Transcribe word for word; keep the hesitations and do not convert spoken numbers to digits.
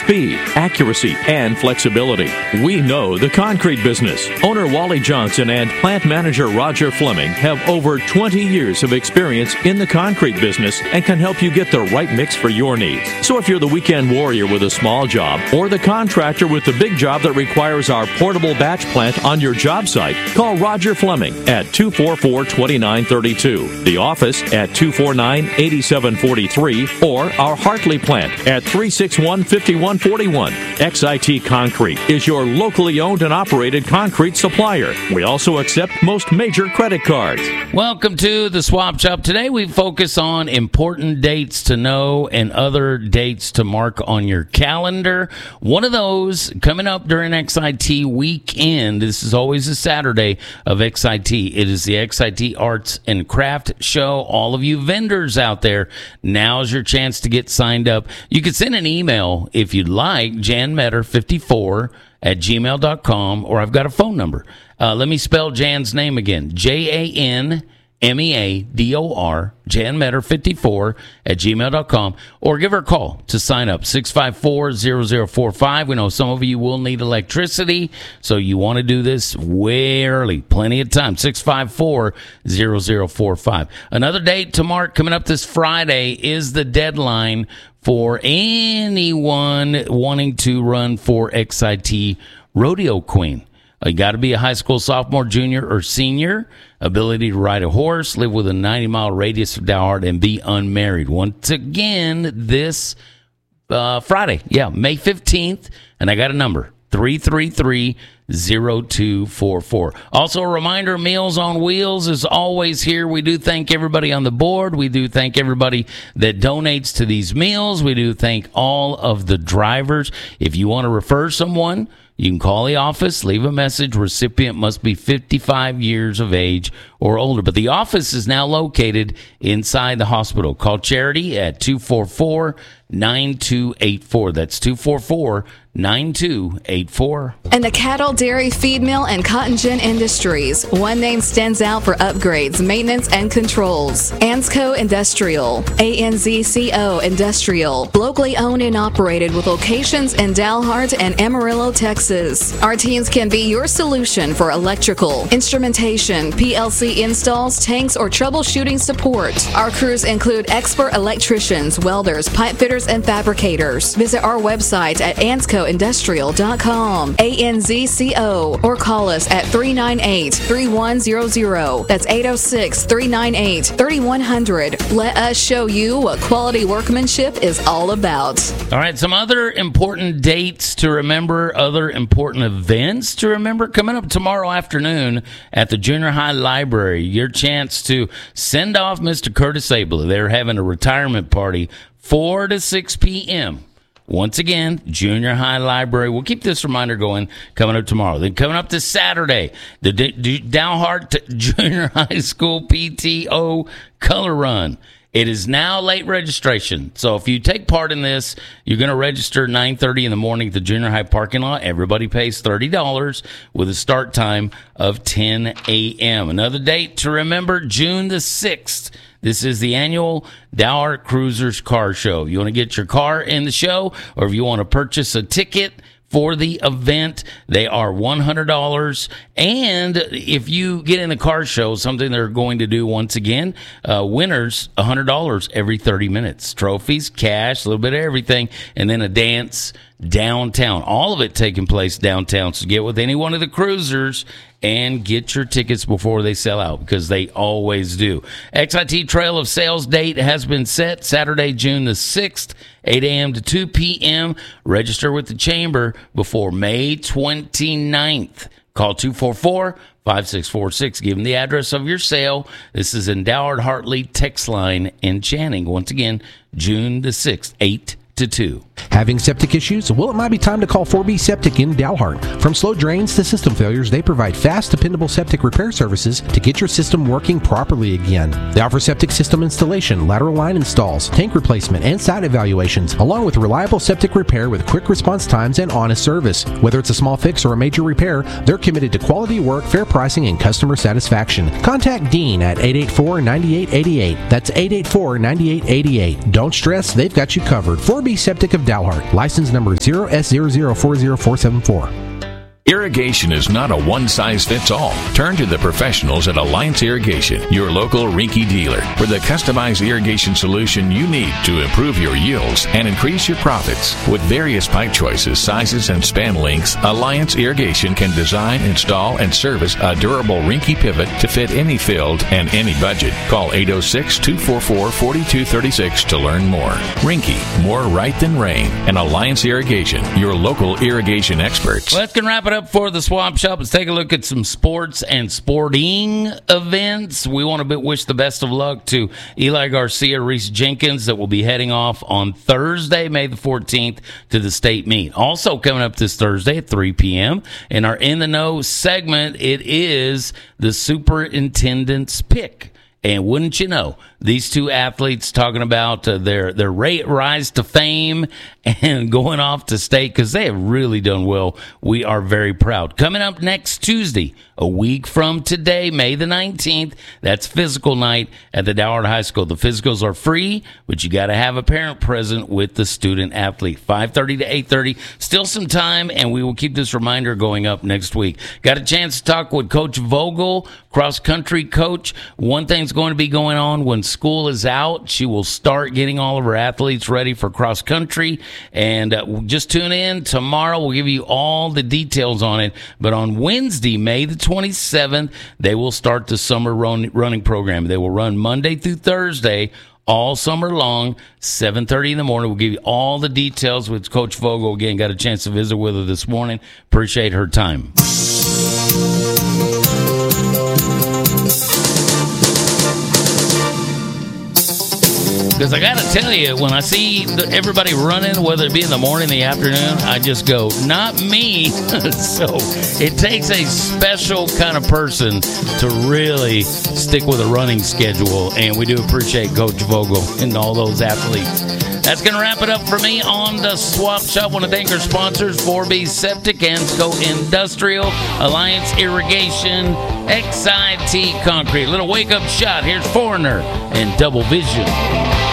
speed, accuracy, and flexibility. We know the concrete business. Owner Wally Johnson and plant manager Roger Fleming have over twenty years of experience in the concrete business and can help you get the right mix for your needs. So if you're the weekend warrior with a small job or the contractor with the big job that requires our portable batch plant on your job site, call Roger Fleming at two four four, two nine three two, the office at two four nine, eight seven four three, or our Hartley plant at three six one, five one four one. X I T Concrete is your locally owned and operated concrete supplier. We also accept most major credit cards. Welcome to the Swap Shop. Today we focus on important dates to know and other dates to mark on your calendar. One of those coming up during X I T weekend. This is always a Saturday of X I T. It is the X I T Arts and Craft Show. All of you vendors out there, now's your chance to get signed up. You can send an email if you'd like, jan metter fifty-four at gmail dot com, or I've got a phone number. Uh, let me spell Jan's name again. J A N M E A D O R, jan metter fifty-four at gmail dot com, or give her a call to sign up, six five four, zero zero four five. We know some of you will need electricity, so you want to do this way early. Plenty of time, six five four, zero zero four five. Another date to mark coming up this Friday is the deadline for anyone wanting to run for X I T Rodeo Queen. You got to be a high school sophomore, junior, or senior, ability to ride a horse, live with a ninety mile radius of Dalhart, and be unmarried. Once again, this uh, Friday, yeah, May fifteenth, and I got a number, three three three, zero two four four. Also, a reminder, Meals on Wheels is always here. We do thank everybody on the board. We do thank everybody that donates to these meals. We do thank all of the drivers. If you want to refer someone, you can call the office, leave a message. Recipient must be fifty-five years of age or older. But the office is now located inside the hospital. Call Charity at two four four, nine two eight four. That's two four four, nine two eight four. And the cattle, dairy, feed mill, and cotton gin industries. One name stands out for upgrades, maintenance, and controls. Ansco Industrial. A N Z C O Industrial. Locally owned and operated with locations in Dalhart and Amarillo, Texas. Our teams can be your solution for electrical, instrumentation, P L C installs, tanks, or troubleshooting support. Our crews include expert electricians, welders, pipe fitters, and fabricators. Visit our website at ansco industrial dot com, A N Z C O, or call us at three nine eight, three one zero zero. That's eight oh six, three nine eight, three one zero zero. Let us show you what quality workmanship is all about. All right, some other important dates to remember, other important events to remember coming up tomorrow afternoon at the Junior High Library. Your chance to send off Mister Curtis Abel. They're having a retirement party, four to six p.m. Once again, Junior High Library. We'll keep this reminder going coming up tomorrow. Then coming up this Saturday, the D- D- Dalhart Junior High School P T O Color Run. It is now late registration. So if you take part in this, you're going to register nine thirty in the morning at the junior high parking lot. Everybody pays thirty dollars with a start time of ten a.m. Another date to remember, June the sixth. This is the annual Dalhart Cruisers Car Show. You want to get your car in the show, or if you want to purchase a ticket for the event, they are one hundred dollars. And if you get in the car show, something they're going to do once again, uh, winners, one hundred dollars every thirty minutes. Trophies, cash, a little bit of everything, and then a dance downtown. All of it taking place downtown. So get with any one of the cruisers and get your tickets before they sell out, because they always do. X I T Trail of Sales date has been set, Saturday, June the sixth, eight a.m. to two p.m. Register with the Chamber before May twenty-ninth. Call two four four, five six four six. Give them the address of your sale. This is in Dalhart, Hartley, Text Line, and Channing. Once again, June the sixth, eight to two. Having septic issues? Well, it might be time to call four B Septic in Dalhart. From slow drains to system failures, they provide fast, dependable septic repair services to get your system working properly again. They offer septic system installation, lateral line installs, tank replacement, and site evaluations, along with reliable septic repair with quick response times and honest service. Whether it's a small fix or a major repair, they're committed to quality work, fair pricing, and customer satisfaction. Contact Dean at eight eight four, nine eight eight eight. That's eight eight four, nine eight eight eight. Don't stress, they've got you covered. four B B Septic of Dalhart. License number zero S zero zero four zero four seven four. Irrigation is not a one-size-fits-all. Turn to the professionals at Alliance Irrigation, your local Rinky dealer, for the customized irrigation solution you need to improve your yields and increase your profits. With various pipe choices, sizes, and span lengths, Alliance Irrigation can design, install, and service a durable Rinky pivot to fit any field and any budget. Call eight oh six, two four four, four two three six to learn more. Rinky, more right than rain. And Alliance Irrigation, your local irrigation experts. Let's can wrap it up for the Swap Shop. Let's take a look at some sports and sporting events. We want to wish the best of luck to Eli Garcia, Reese Jenkins, that will be heading off on Thursday, May the fourteenth, to the state meet. Also coming up this Thursday at three p.m. in our In the Know segment, it is the superintendent's pick. And wouldn't you know, these two athletes talking about uh, their their rise to fame and going off to state, because they have really done well. We are very proud. Coming up next Tuesday, a week from today, May the nineteenth, that's physical night at the Dalhart High School. The physicals are free, but you got to have a parent present with the student athlete. five thirty to eight thirty, still some time, and we will keep this reminder going up next week. Got a chance to talk with Coach Vogel, cross-country coach. One thing's going to be going on when school is out. She will start getting all of her athletes ready for cross-country, and uh, just tune in. Tomorrow we'll give you all the details on it, but on Wednesday, May the twenty-seventh, they will start the summer run, running program. They will run Monday through Thursday all summer long, seven thirty in the morning. We'll give you all the details with Coach Vogel. Again, got a chance to visit with her this morning. Appreciate her time. Because I got to tell you, when I see the, everybody running, whether it be in the morning, the afternoon, I just go, not me. So it takes a special kind of person to really stick with a running schedule. And we do appreciate Coach Vogel and all those athletes. That's going to wrap it up for me on the Swap Shop. I want to thank our sponsors, four B Septic, Ansco Industrial, Alliance Irrigation, X I T Concrete. A little wake-up shot. Here's Foreigner and Double Vision.